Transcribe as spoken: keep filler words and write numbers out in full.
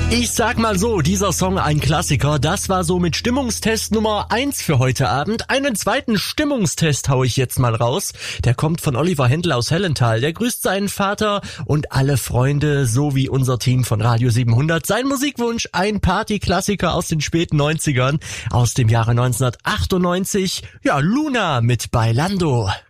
Ich sag mal so, dieser Song ein Klassiker, das war so mit Stimmungstest Nummer eins für heute Abend. Einen zweiten Stimmungstest hau ich jetzt mal raus. Der kommt von Oliver Händel aus Hellenthal. Der grüßt seinen Vater und alle Freunde sowie unser Team von Radio siebenhundert. Sein Musikwunsch, ein Partyklassiker aus den späten neunzigern, aus dem Jahre neunzehnhundertachtundneunzig. Ja, Luna mit Bailando.